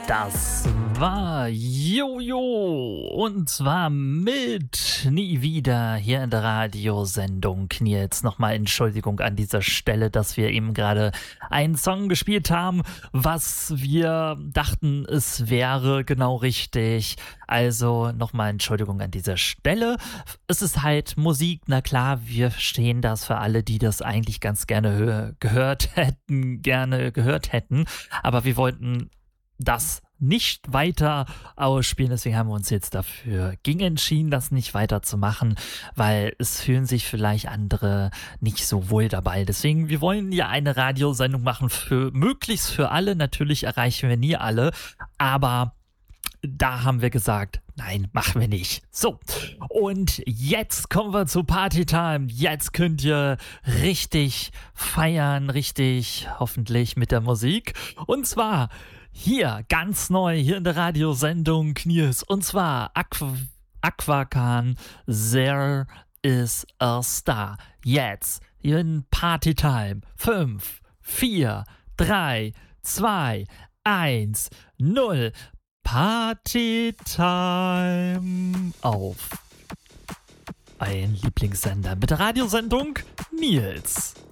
Das war Jojo und zwar mit Nie wieder hier in der Radiosendung. Nils, nochmal Entschuldigung an dieser Stelle, dass wir eben gerade einen Song gespielt haben, was wir dachten, es wäre genau richtig. Also nochmal Entschuldigung an dieser Stelle. Es ist halt Musik, na klar, wir verstehen das für alle, die das eigentlich ganz gerne gehört hätten, aber wir wollten das nicht weiter ausspielen, deswegen haben wir uns jetzt dafür entschieden, das nicht weiter zu machen, weil es fühlen sich vielleicht andere nicht so wohl dabei. Deswegen, wir wollen ja eine Radiosendung machen für möglichst für alle. Natürlich erreichen wir nie alle, aber da haben wir gesagt, nein, machen wir nicht. So, und jetzt kommen wir zu Partytime. Jetzt könnt ihr richtig feiern, richtig hoffentlich mit der Musik. Und zwar hier, ganz neu, hier in der Radiosendung Nils. Und zwar Aquacan, There is a Star. Jetzt, hier in Partytime. 5, 4, 3, 2, 1, 0. Partytime auf ein Lieblingssender mit der Radiosendung Nils.